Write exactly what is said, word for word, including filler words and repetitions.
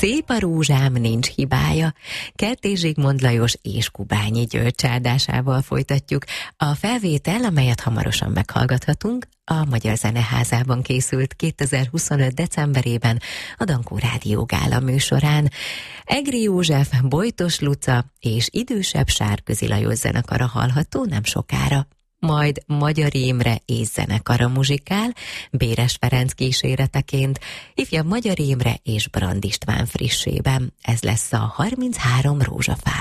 Szép a rózsám, nincs hibája. Kertész Zsigmond Lajos és Kubányi György áldásával folytatjuk. A felvétel, amelyet hamarosan meghallgathatunk, a Magyar Zeneházában készült kétezer-huszonöt decemberében a Dankó Rádió Gála műsorán. Egri József, Bojtos Luca és idősebb Sárközi Lajos zenekara hallható nem sokára. Majd Magyar Imre és zenekara muzsikál, Béres Ferenc kíséreteként, ifjabb Magyar Imre és Brand István frissében. Ez lesz a harminchárom rózsafával.